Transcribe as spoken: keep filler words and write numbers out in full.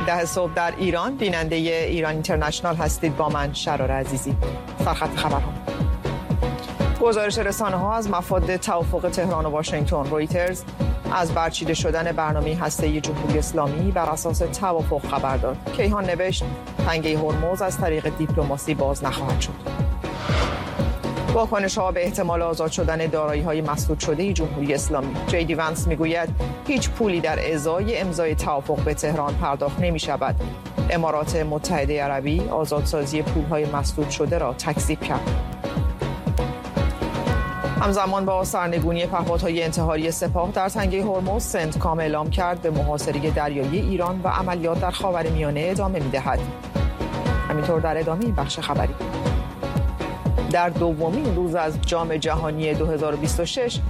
ده صبح در ایران. بیننده ایران اینترنشنال هستید با من شرار عزیزی. سرخط خبرها. گزارش رسانه ها از مفاد توافق تهران و واشنگتن. رویترز از برچیده شدن برنامه هسته‌ای جمهوری اسلامی بر اساس توافق خبر داد. کیهان نوشت تنگه هرمز از طریق دیپلماسی باز نخواهد شد. واکنش ها به احتمال آزاد شدن دارایی های مسدود شده جمهوری اسلامی. جی دی ونس میگوید هیچ پولی در ازای امضای توافق به تهران پرداخت نمی شود. امارات متحده عربی آزادسازی پول های مسدود شده را تکذیب کرد. همزمان با سرنگونی پهپادهای انتحاری سپاه در تنگه هرمز، سنتکام اعلام کرد به محاصره دریایی ایران و عملیات در خاورمیانه ادامه می‌دهد. همینطور در ادامه این بخش خبری، در دومین روز از جام جهانی دو هزار و بیست و شش